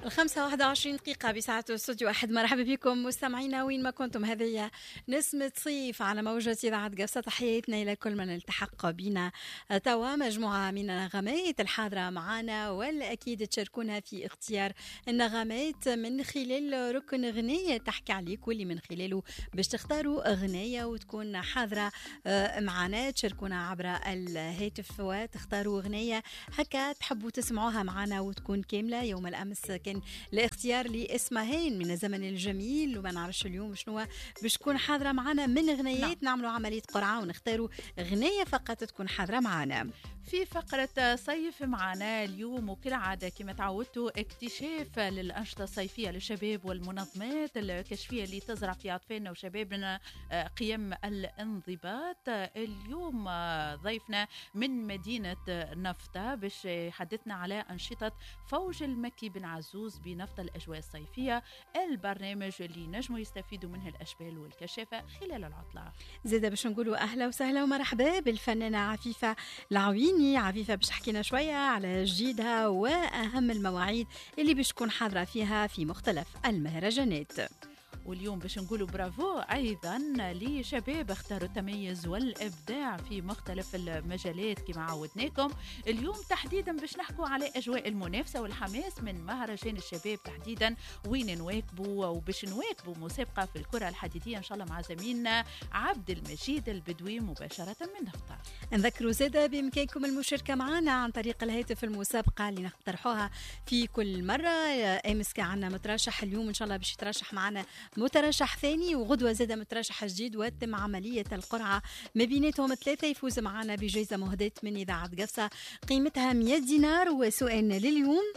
5:21 بساعة استوديو أحد. مرحبا بكم مستمعينا وين ما كنتم. هذه نسمة صيف على موجة إذاعة قفصة. تحياتنا إلى كل من التحق بنا توا. مجموعة من النغمات الحاضرة معنا والأكيد تشاركونا في اختيار النغمات من خلال ركن غنية تحكي عليك، واللي من خلاله باش تختاروا أغنية وتكون حاضرة معنا. تشاركونا عبر الهاتف وتختاروا أغنية هكا تحبوا تسمعوها معنا وتكون كاملة. يوم الأمس كان الاختيار لاسمهين من الزمن الجميل، وما نعرفش اليوم شنو باش تكون حاضرة معنا من أغنيات. نعملوا عملية قرعة ونختاروا أغنية فقط تكون حاضرة معنا في فقرة صيف معنا اليوم. وكل عادة كما تعودتوا اكتشاف للأنشطة الصيفية للشباب والمنظمات الكشفية اللي تزرع في أطفالنا وشبابنا قيم الانضباط. اليوم ضيفنا من مدينة نفطة باش يحدثنا على أنشطة فوج المكي بن عزوز بنفطة الأجواء الصيفية، البرنامج اللي نجموا يستفيدوا منه الأشبال والكشافة خلال العطلة. زيادة باش نقولوا أهلا وسهلا ومرحبا بالفنانة عفيفة العويني. عفيفة باش تحكينا شوية على جديدها وأهم المواعيد اللي باش تكون حاضرة فيها في مختلف المهرجانات. واليوم باش نقولوا برافو أيضا لشباب اختاروا التميز والإبداع في مختلف المجالات كما عودناكم. اليوم تحديدا باش نحكوا على أجواء المنافسة والحماس من مهرجان الشباب تحديدا، وين نواكبوا وباش نواكبوا مسابقة في الكرة الحديدية إن شاء الله مع زميلنا عبد المجيد البدوي مباشرة من نفطة. نذكروا زادة بإمكانكم المشاركة معنا عن طريق الهاتف المسابقة اللي نقترحوها في كل مرة. أمس كان عندنا مترشح، اليوم إن شاء الله باش يترشح معنا مترشح ثاني، وغدوة زادة مترشح جديد، وتم عملية القرعة ما بيناتهم ثلاثة يفوز معنا بجائزة مهداة من إذاعة قفصة قيمتها 100 دينار. وسؤالنا لليوم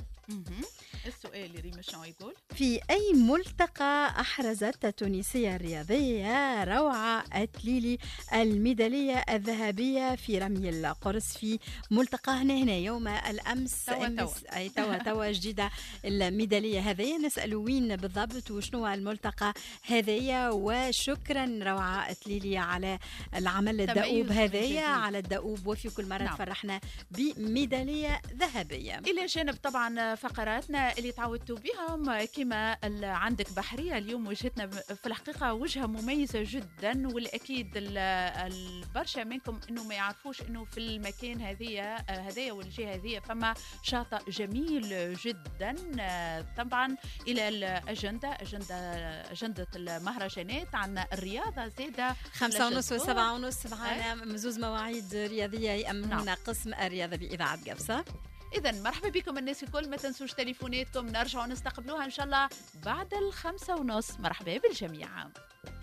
السؤال ريم شنو يقول؟ في أي ملتقى أحرزت التونسية الرياضية روعة التليلي الميدالية الذهبية في رمي القرص؟ في ملتقى هنا يوم الأمس توا جديدة الميدالية هذه. نسأل وين بالضبط وشنو الملتقى هذه. وشكرا روعة التليلي على العمل الدؤوب هذه، على الدؤوب، وفي كل مرة تفرحنا بميدالية ذهبية. إلى جانب طبعا فقراتنا اللي تعودتوا بهم كما عندك بحرية. اليوم وجهتنا في الحقيقة وجهة مميزة جدا، والأكيد البرشا منكم إنه ما يعرفوش إنه في المكان هذه والجهة هذه فما شاطئ جميل جدا. طبعا إلى أجندة المهرجانات عندنا الرياضة زادة 5:30 و7:30 معنا مزوز مواعيد رياضية يأمنونا قسم الرياضة بإذاعة قفصة. إذا مرحبا بكم الناس الكل، ما تنسوش تليفوناتكم نرجعوا نستقبلوها إن شاء الله بعد 5:30. مرحبا بالجميع.